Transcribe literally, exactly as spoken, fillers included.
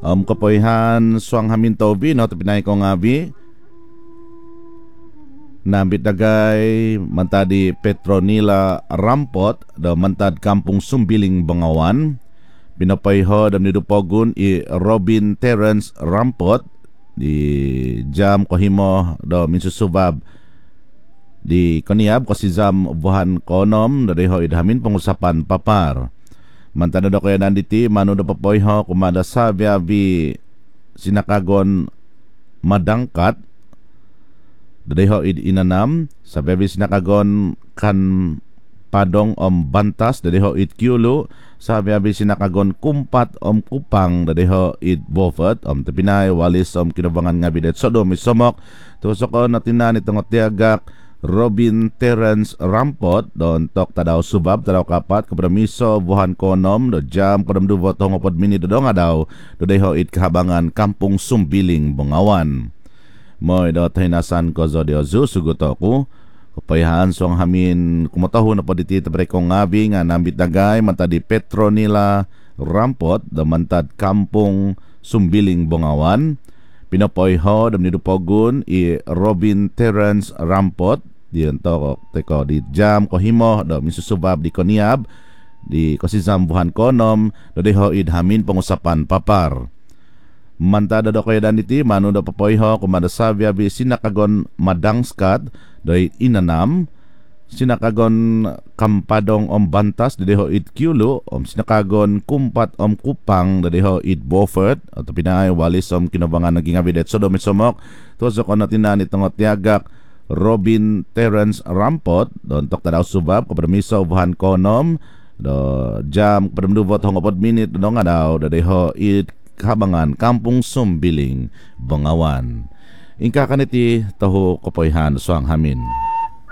Um, kapoyhan suang hamin tobi no tapinay ko nga bi nambit dagay mantadi Petronila Rampot da mantad Kampung Sumbiling Bangawan. Pinapayho dam nidupogun i Robin Terence Rampot di jam kohimo do minsusubab di kaniab ko si Zam buhan konom da deho idhamin pengusapan papar. Mantano da kaya nanditi manu da papoyho kumada sabya bi sinakagon madangkat dadeho id inanam sabya bi sinakagon kan padong om bantas dadeho id kiulo sabya bi sinakagon kumpat om kupang dadeho id bofet om tepinay walis om kinabangan nga bidet sodom isomok tusokon natinan itong tiagak Robin Terence Rampot don tok tadaw subab tadaw kapat kompromiso buhan konom do jam kodam du botong opod mini do nga daw do deho it kahabangan Kampung Sumbiling Bangawan. Moy do tahinasan ko zo dio zu suguto ko kapayahan song hamin kumataho na po diti tabre kong ngabi nga nambit dagay mantadi Petronila Rampot do mantad Kampung Sumbiling Bangawan. Pinopoyho dam nidupogun i Robin Terence Rampot diyan to teko di jam kohimo do misusubab di koniab di kosizam buhan konom do deho idhamin pengusapan papar. Mantada do kaya daniti manu do papoyho kumada sabya bi sinakagon madangskat do inanam sinakagon kampadong om bantas dadeho it kiulo om sinakagon kumpat om kupang dadeho it bofert at pinay walis om kinabangan naging abidet so domisomok tuso ko natinan itong tiagak Robin Terence Rampot don tok tadaw subab kompromiso buhan konom do jam padamdubot hongopod minit do nga daw dadeho it kabangan Kampung Sumbiling Bangawan. Ingka kaniti taho kapoyhan suang hamin.